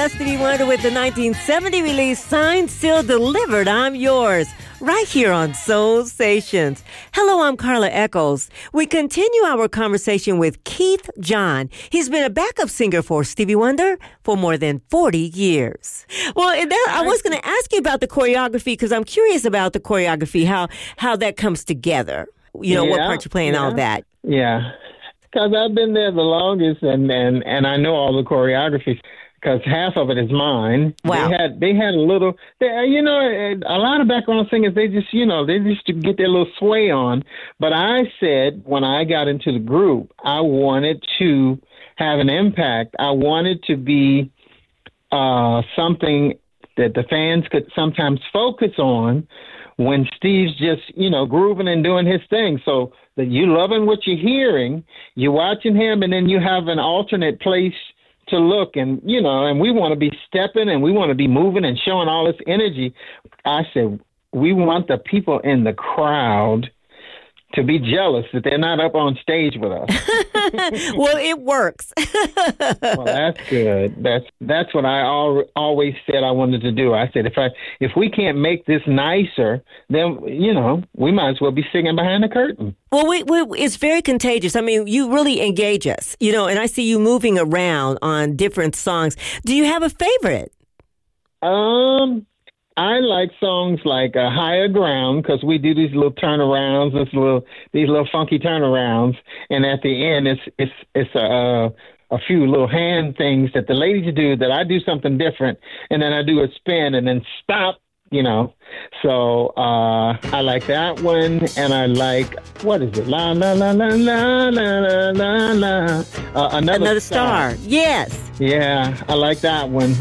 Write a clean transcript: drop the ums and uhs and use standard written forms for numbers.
that's Stevie Wonder with the 1970 release Signed, Sealed, Delivered, I'm Yours, right here on Soul Stations. Hello, I'm Carla Echols. We continue our conversation with Keith John. He's been a backup singer for Stevie Wonder for more than 40 years. Well, I was going to ask you about the choreography because I'm curious about the choreography, how that comes together. You know, what part you play and all that. Yeah, because I've been there the longest, and I know all the choreographies because half of it is mine. Wow. They had a little, a lot of background singers, they just get their little sway on. But I said when I got into the group, I wanted to have an impact. I wanted to be something that the fans could sometimes focus on when Steve's just, grooving and doing his thing. So that you're loving what you're hearing, you're watching him, and then you have an alternate place to look. And, and we want to be stepping and we want to be moving and showing all this energy. I said, we want the people in the crowd to be jealous that they're not up on stage with us. Well, it works. Well, that's good. That's what I always said I wanted to do. I said, if we can't make this nicer, then, we might as well be singing behind the curtain. Well, it's very contagious. I mean, you really engage us, and I see you moving around on different songs. Do you have a favorite? I like songs like Higher Ground because we do these little turnarounds, these little funky turnarounds, and at the end it's a few little hand things that the ladies do that I do something different, and then I do a spin and then stop, So I like that one, and I like, what is it? La la la la la la la la. Another Star. Yes. Yeah, I like that one.